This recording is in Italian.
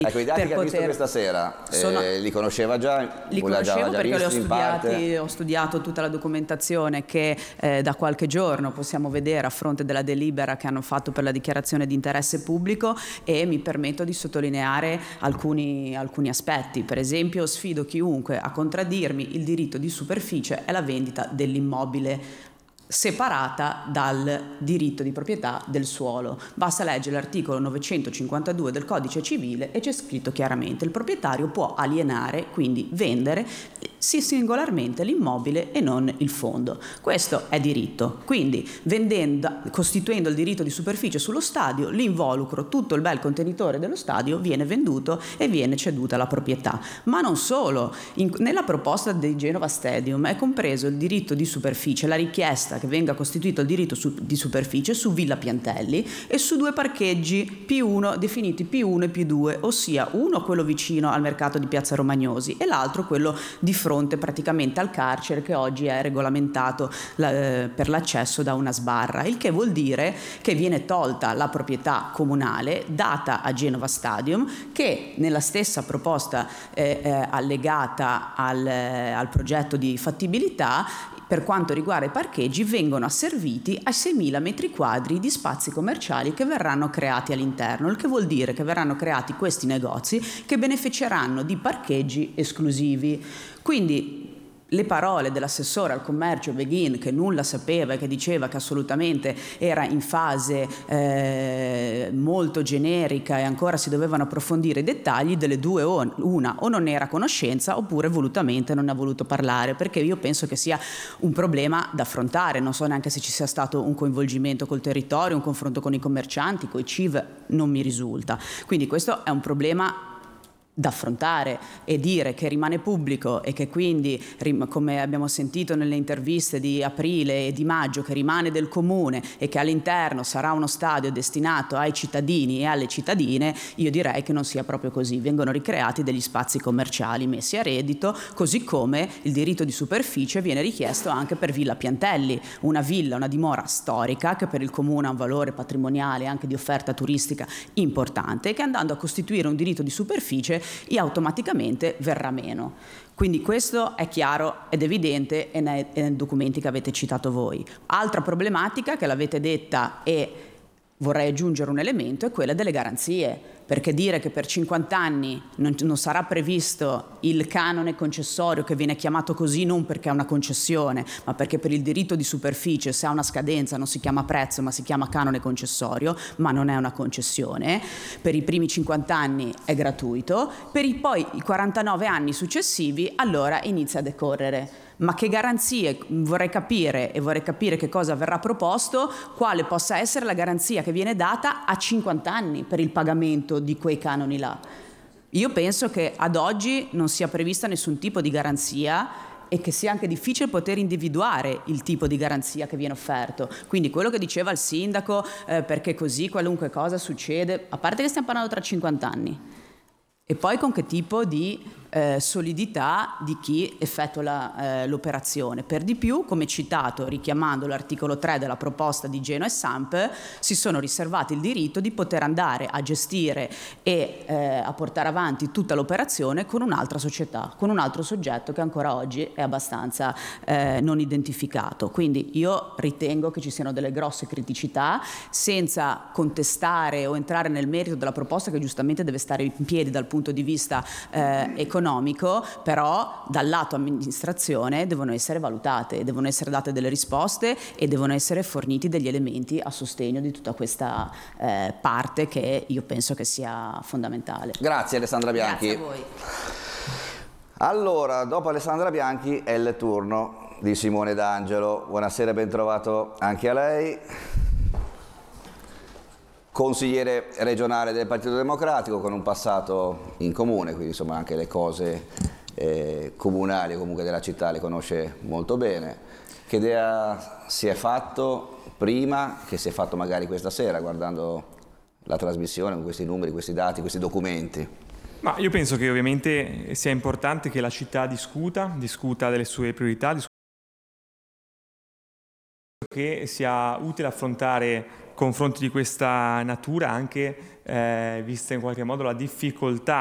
Ecco, i dati che ha visto questa sera, li conosceva già? Li conoscevo perché li ho studiato tutta la documentazione che da qualche giorno possiamo vedere a fronte della delibera che hanno fatto per la dichiarazione di interesse pubblico, e mi permetto di sottolineare alcuni aspetti. Per esempio, sfido chiunque a contraddirmi: il diritto di superficie è la vendita dell'immobile separata dal diritto di proprietà del suolo. Basta leggere l'articolo 952 del Codice Civile e c'è scritto chiaramente: il proprietario può alienare, quindi vendere singolarmente l'immobile e non il fondo. Questo è diritto. Quindi costituendo il diritto di superficie sullo stadio, l'involucro, tutto il bel contenitore dello stadio viene venduto e viene ceduta la proprietà. Ma non solo, nella proposta di Genova Stadium è compreso il diritto di superficie, la richiesta che venga costituito il diritto di superficie su Villa Piantelli e su 2 parcheggi P1 definiti P1 e P2, ossia uno quello vicino al mercato di Piazza Romagnosi e l'altro quello di fronte praticamente al carcere, che oggi è regolamentato per l'accesso da una sbarra, il che vuol dire che viene tolta la proprietà comunale data a Genova Stadium, che nella stessa proposta allegata al progetto di fattibilità per quanto riguarda i parcheggi vengono asserviti ai 6.000 metri quadri di spazi commerciali che verranno creati all'interno, il che vuol dire che verranno creati questi negozi che beneficeranno di parcheggi esclusivi. Quindi le parole dell'assessore al commercio Beghin, che nulla sapeva e che diceva che assolutamente era in fase molto generica e ancora si dovevano approfondire i dettagli, delle due una: o non era a conoscenza oppure volutamente non ne ha voluto parlare, perché io penso che sia un problema da affrontare. Non so neanche se ci sia stato un coinvolgimento col territorio, un confronto con i commercianti, con i CIV, non mi risulta. Quindi questo è un problema da affrontare, e dire che rimane pubblico e che quindi, come abbiamo sentito nelle interviste di aprile e di maggio, che rimane del comune e che all'interno sarà uno stadio destinato ai cittadini e alle cittadine, io direi che non sia proprio così. Vengono ricreati degli spazi commerciali messi a reddito, così come il diritto di superficie viene richiesto anche per Villa Piantelli, una dimora storica che per il comune ha un valore patrimoniale e anche di offerta turistica importante, e che andando a costituire un diritto di superficie automaticamente verrà meno. Quindi questo è chiaro ed evidente e nei documenti che avete citato voi. Altra problematica che l'avete detta, e vorrei aggiungere un elemento, è quella delle garanzie, perché dire che per 50 anni non sarà previsto il canone concessorio, che viene chiamato così non perché è una concessione, ma perché per il diritto di superficie, se ha una scadenza, non si chiama prezzo ma si chiama canone concessorio, ma non è una concessione. Per i primi 50 anni è gratuito, per i 49 anni successivi allora inizia a decorrere. Ma che garanzie? Vorrei capire che cosa verrà proposto, quale possa essere la garanzia che viene data a 50 anni per il pagamento di quei canoni là. Io penso che ad oggi non sia prevista nessun tipo di garanzia e che sia anche difficile poter individuare il tipo di garanzia che viene offerto. Quindi quello che diceva il sindaco, perché così qualunque cosa succede, a parte che stiamo parlando tra 50 anni, e poi con che tipo di solidità di chi effettua l'operazione. Per di più, come citato, richiamando l'articolo 3 della proposta di Genoa e Samp, si sono riservati il diritto di poter andare a gestire e a portare avanti tutta l'operazione con un'altra società, con un altro soggetto che ancora oggi è abbastanza non identificato. Quindi io ritengo che ci siano delle grosse criticità, senza contestare o entrare nel merito della proposta, che giustamente deve stare in piedi dal punto di vista economico, però dal lato amministrazione devono essere valutate, devono essere date delle risposte e devono essere forniti degli elementi a sostegno di tutta questa parte, che io penso che sia fondamentale. Grazie Alessandra Bianchi. Grazie a voi. Allora, dopo Alessandra Bianchi è il turno di Simone D'Angelo. Buonasera, ben trovato anche a lei. Consigliere regionale del Partito Democratico, con un passato in comune, quindi insomma anche le cose comunali o comunque della città le conosce molto bene. Che idea si è fatto prima, che si è fatto magari questa sera guardando la trasmissione con questi numeri, questi dati, questi documenti? Ma io penso che ovviamente sia importante che la città discuta delle sue priorità, che sia utile affrontare confronti di questa natura, anche vista in qualche modo la difficoltà